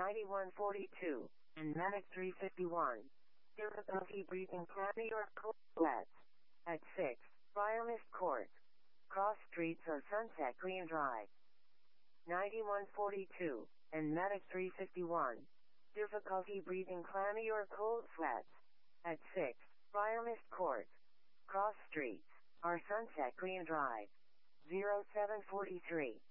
9142, and Medic 351. Difficulty breathing clammy or cold sweats. At 6, Friar Mist Court. Cross streets or Sunset Green Drive. 9142, and Medic 351. Difficulty breathing clammy or cold sweats. At 6, Friar Mist Court. Cross streets, or Sunset Green Drive. 0743.